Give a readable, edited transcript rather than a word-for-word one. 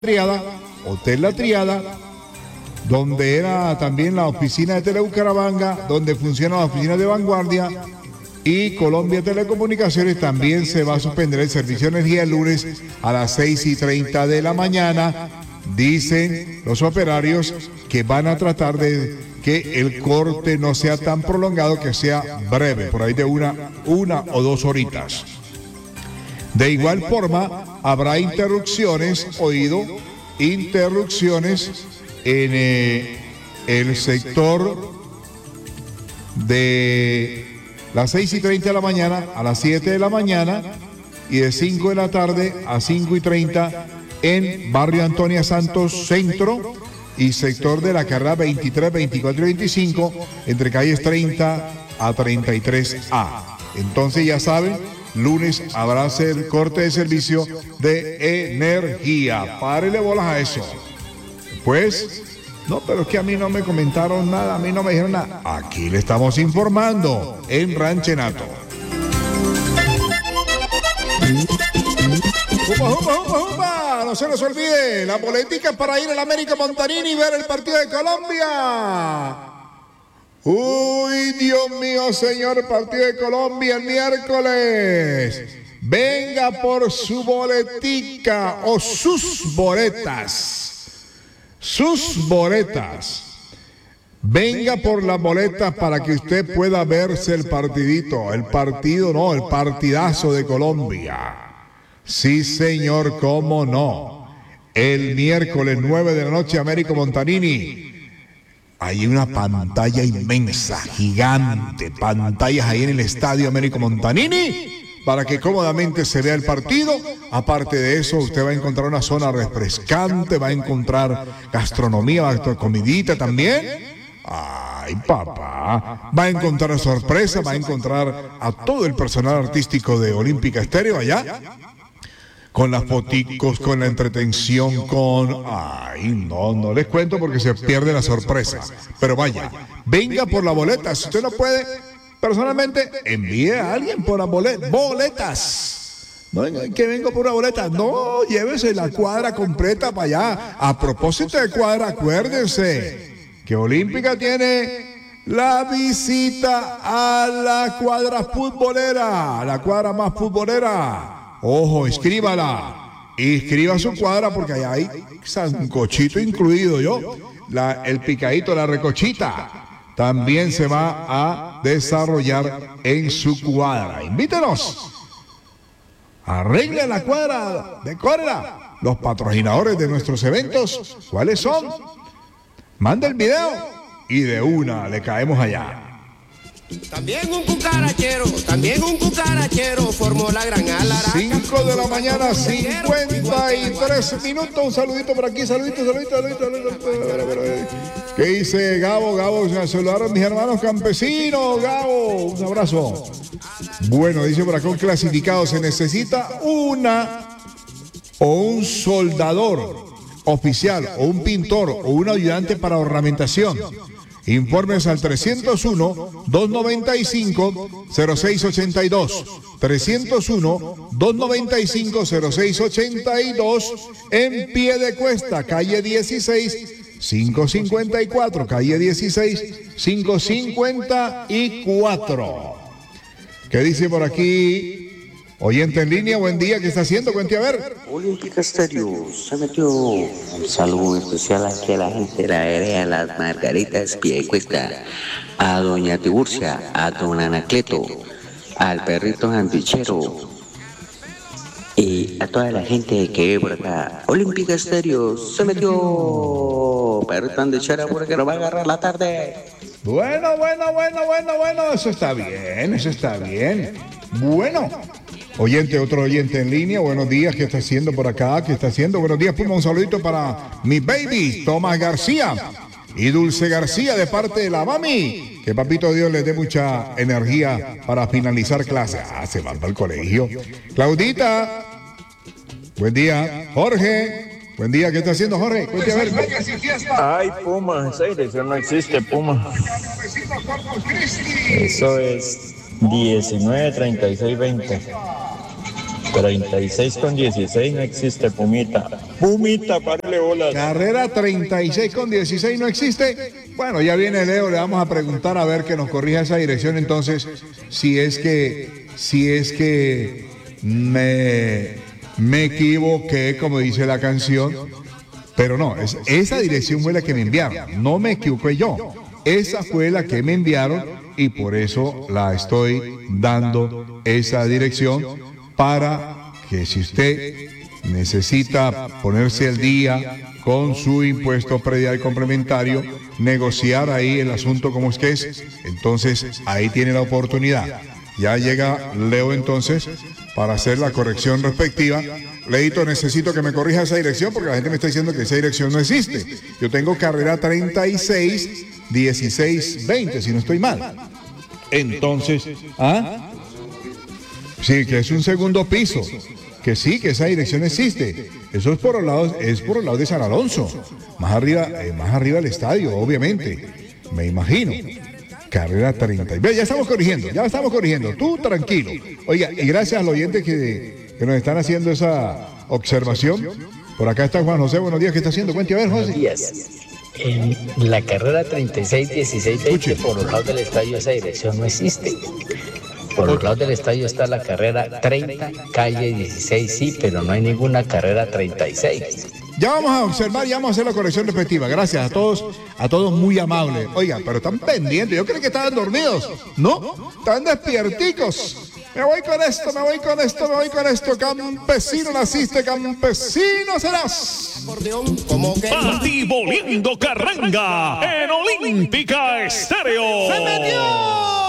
Triada, Hotel La Triada, donde era también la oficina de Telebucaramanga, donde funciona la oficina de Vanguardia, y Colombia Telecomunicaciones. También se va a suspender el servicio de energía el lunes a las 6:30 de la mañana. Dicen los operarios que van a tratar de que el corte no sea tan prolongado, que sea breve, por ahí de una o 2 horitas. De igual forma, habrá interrupciones en el sector de las 6:30 de la mañana a las 7 de la mañana y de 5 de la tarde a 5:30 en Barrio Antonia Santos Centro y sector de la carrera 23, 24 y 25 entre calles 30 a 33A. Entonces ya saben, lunes habrá el corte de servicio de energía. Párele bolas a eso. Pues, no, pero es que a mí no me comentaron nada, a mí no me dijeron nada. Aquí le estamos informando en Ranchenato. ¡Upa! No se nos olvide, la boletica para ir al América Montanini y ver el partido de Colombia. Uy, Dios mío, señor, partido de Colombia el miércoles. Venga por su boletica o sus boletas. Sus boletas. Venga por las boletas para que usted pueda verse el partidito. El partidazo de Colombia. Sí, señor, cómo no. El miércoles 9 de la noche, Américo Montanini. Hay una pantalla inmensa, gigante, pantallas ahí en el estadio Américo Montanini, para que cómodamente se vea el partido. Aparte de eso, usted va a encontrar una zona refrescante, va a encontrar gastronomía, comidita también. Ay, papá, va a encontrar sorpresa, va a encontrar a todo el personal artístico de Olímpica Estéreo allá, con las foticos, con la entretención, no les cuento porque se pierde la sorpresa. Pero vaya, venga por la boleta. Si usted no puede, personalmente, envíe a alguien por las boletas. No, que vengo por una boleta. No, llévese la cuadra completa para allá. A propósito de cuadra, acuérdense que Olímpica tiene la visita a la cuadra futbolera, la cuadra más futbolera. Ojo, escríbala. Escriba su cuadra porque allá hay sancochito incluido, el picadito, la recochita, también se va a desarrollar en su cuadra. Invítenos. Arregle la cuadra, decórela. Los patrocinadores de nuestros eventos, ¿cuáles son? Mande el video y de una le caemos allá. También un cucarachero formó la gran alaraca. 5 de la mañana, 53 minutos. Un saludito por aquí, saludito. ¿Qué dice Gabo? Se saludaron mis hermanos campesinos. Gabo, un abrazo. Bueno, dice por acá un clasificado. Se necesita una o un soldador oficial o un pintor o un ayudante para ornamentación. Informes al 301-295-0682. 301-295-0682 en Piedecuesta, calle 16, 554. Calle 16, 554. ¿Qué dice por aquí? Oyente en línea, buen día, ¿qué está haciendo? Cuente a ver. Olímpica Estéreo se metió. Un saludo especial aquí a la gente de la área Las Margaritas, Piedecuesta, a doña Tiburcia, a don Anacleto, al perrito Jandichero y a toda la gente que ve por acá. Olímpica Estéreo se metió. Perrito Jandichero porque nos va a agarrar la tarde. Bueno, eso está bien. Bueno. Otro oyente en línea, buenos días, ¿qué está haciendo por acá? Buenos días, Puma, un saludito para mi baby, Tomás García y Dulce García, de parte de la mami. Que papito Dios les dé mucha energía para finalizar clase. Se van para el colegio. Claudita, buen día. Jorge, buen día, ¿qué está haciendo Jorge? Cuente a ver. Ay, Puma, esa dirección no existe, Puma. Eso es 193620. 36 con 16 no existe, Pumita. Pumita, párale bolas. Carrera 36 con 16 no existe. Bueno, ya viene Leo, le vamos a preguntar a ver que nos corrija esa dirección entonces, si es que me equivoqué, como dice la canción. Pero no, esa dirección fue la que me enviaron, no me equivoqué yo. Esa fue la que me enviaron y por eso la estoy dando esa dirección para que si usted necesita ponerse al día con su impuesto predial complementario, negociar ahí el asunto como es que es, entonces ahí tiene la oportunidad. Ya llega Leo entonces para hacer la corrección respectiva. Leito, necesito que me corrija esa dirección porque la gente me está diciendo que esa dirección no existe. Yo tengo carrera 36, 16, 20, si no estoy mal. Entonces, sí, que es un segundo piso. Que sí, que esa dirección existe. Eso es por el lado de San Alonso. Más arriba del estadio, obviamente. Me imagino. Carrera 30. Ve, ya estamos corrigiendo. Tú tranquilo. Oiga, y gracias al oyente que nos están haciendo esa observación. Por acá está Juan José. Buenos días, ¿qué está haciendo? Cuente a ver, José. Buenos días. En la carrera 36, 16, 20, por los lados del estadio, esa dirección no existe. Por los lados del estadio está la carrera 30, calle 16, sí, pero no hay ninguna carrera 36. Ya vamos a observar y vamos a hacer la corrección respectiva. Gracias a todos muy amables. Oiga, pero están pendientes. Yo creí que estaban dormidos. ¿No? Están despierticos. Me voy con esto. Campesino naciste, campesino serás. Patiboliendo Carranga en Olímpica Estéreo. ¡Se metió!